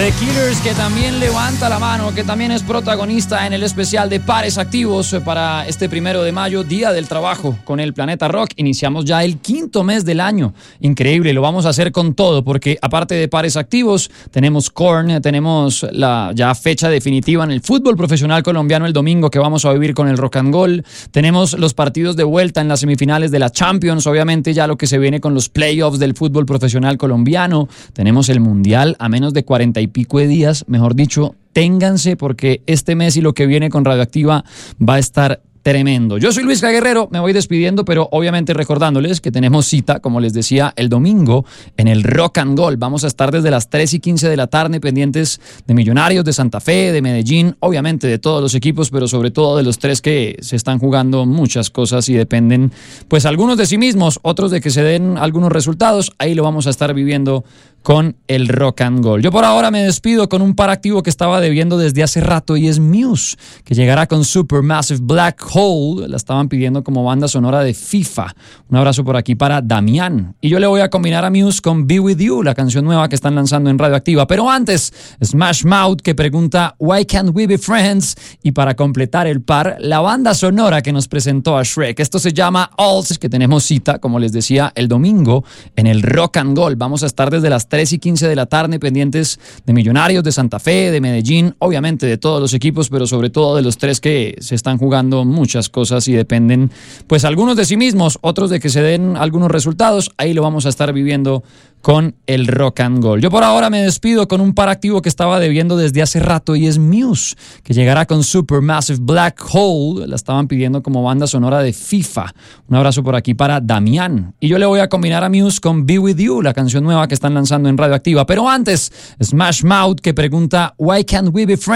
The Killers, que también levanta la mano, que también es protagonista en el especial de Pares Activos para este 1 de mayo, Día del Trabajo, con el Planeta Rock. Iniciamos ya el 5º mes del año. Increíble, lo vamos a hacer con todo, porque aparte de Pares Activos, tenemos Korn, tenemos la ya fecha definitiva en el fútbol profesional colombiano el domingo, que vamos a vivir con el Rock and Roll. Tenemos los partidos de vuelta en las semifinales de la Champions, obviamente ya lo que se viene con los playoffs del fútbol profesional colombiano. Tenemos el Mundial a menos de 40 y pico de días, mejor dicho, ténganse porque este mes y lo que viene con Radioactiva va a estar tremendo. Yo soy Luis Guerrero, me voy despidiendo, pero obviamente recordándoles que tenemos cita, como les decía, el domingo en el Rock and Roll. Vamos a estar desde las 3:15 de la tarde pendientes de Millonarios, de Santa Fe, de Medellín, obviamente de todos los equipos, pero sobre todo de los tres que se están jugando muchas cosas y dependen, pues algunos de sí mismos, otros de que se den algunos resultados. Ahí lo vamos a estar viviendo con el Rock and Roll. Yo por ahora me despido con un par activo que estaba debiendo desde hace rato y es Muse, que llegará con Supermassive Black Hole. La estaban pidiendo como banda sonora de FIFA. Un abrazo por aquí para Damián. Y yo le voy a combinar a Muse con Be With You, la canción nueva que están lanzando en Radioactiva. Pero antes, Smash Mouth, que pregunta Why Can't We Be Friends? Y para completar el par, la banda sonora que nos presentó a Shrek. Esto se llama Alls, que tenemos cita, como les decía, el domingo en el Rock and Roll. Vamos a estar desde las 3:15 de la tarde pendientes de Millonarios, de Santa Fe, de Medellín, obviamente de todos los equipos, pero sobre todo de los tres que se están jugando muchas cosas y dependen, pues algunos de sí mismos, otros de que se den algunos resultados. Ahí lo vamos a estar viviendo con el Rock and Roll. Yo por ahora me despido con un par activo que estaba debiendo desde hace rato y es Muse, que llegará con Supermassive Black Hole. La estaban pidiendo como banda sonora de FIFA. Un abrazo por aquí para Damián. Y yo le voy a combinar a Muse con Be With You, la canción nueva que están lanzando en Radioactiva. Pero antes, Smash Mouth, que pregunta Why Can't We Be Friends?